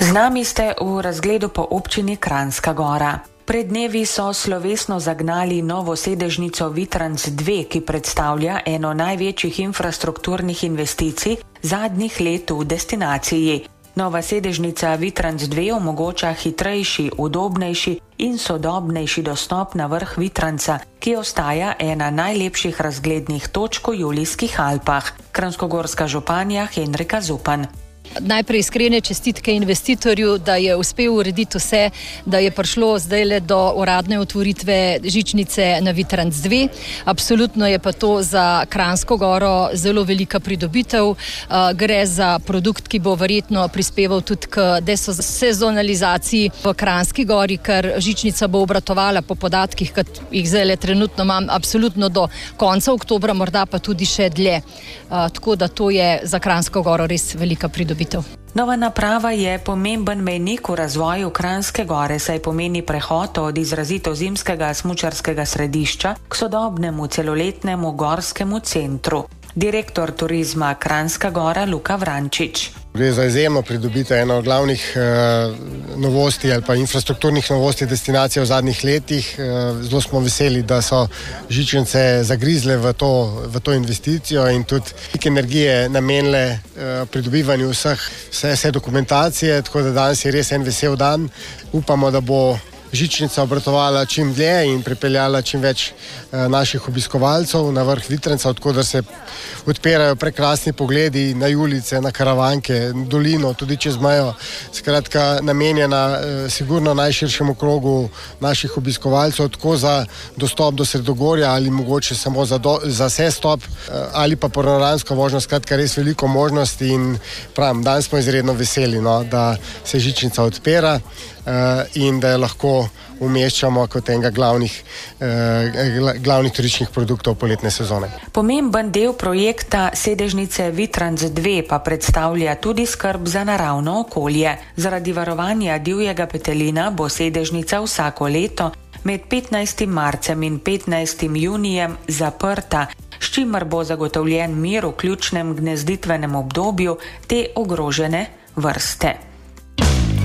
Z nami ste v razgledu po občini Kranjska Gora. Pred dnevi so slovesno zagnali novo sedežnico Vitranc 2, ki predstavlja eno največjih infrastrukturnih investicij zadnjih let v destinaciji. Nova sedežnica Vitranc 2 omogoča hitrejši, udobnejši in sodobnejši dostop na vrh Vitranca, ki ostaja ena najlepših razglednih točk v Julijskih Alpah. Kranjskogorska županja Henrika Zupan. Najprej iskrene čestitke investitorju, da je uspel urediti vse, da je prišlo zdaj do uradne otvoritve žičnice na Vitranc 2. Absolutno je pa to za Kranjsko Goro zelo velika pridobitev. Gre za produkt, ki bo verjetno prispeval tudi k desezonalizaciji v Kranjski Gori, ker žičnica bo obratovala po podatkih, kot jih zdaj trenutno imam, absolutno do konca oktobra, morda pa tudi še dlje. Tako da to je za Kranjsko Goro res velika pridobitev. Nova naprava je pomemben mejnik v razvoju Kranjske Gore, saj pomeni prehod od izrazito zimskega smučarskega središča k sodobnemu celoletnemu gorskemu centru. Direktor turizma Kranjska Gora Luka Vrančič. Gre za izjemno pridobitev, ena od glavnih novosti ali pa infrastrukturnih novosti destinacije v zadnjih letih. Zelo smo veseli, da so žičnice zagrizle v to investicijo in tudi energije namenile pridobivanju vse dokumentacije, tako da danes je res en vesel dan. Upamo, da bo žičnica obratovala čim dlje in pripeljala čim več naših obiskovalcev na vrh Vitranca, odkoder se odpirajo prekrasni pogledi na Julice, na Karavanke, dolino, tudi čez mejo. Skratka, namenjena sigurno najširšemu krogu naših obiskovalcev, tako za dostop do Sredogorja ali mogoče samo za sestop ali pa panoramsko vožnjo. Skratka, res veliko možnosti in pravim, danes smo izredno veseli, da se žičnica odpira in da jo lahko umeščamo kot enega glavnih turističnih produktov poletne sezone. Pomemben del projekta sedežnice Vitranc 2 pa predstavlja tudi skrb za naravno okolje. Zaradi varovanja divjega petelina bo sedežnica vsako leto med 15. marcem in 15. junijem zaprta, s čimer bo zagotovljen mir v ključnem gnezditvenem obdobju te ogrožene vrste.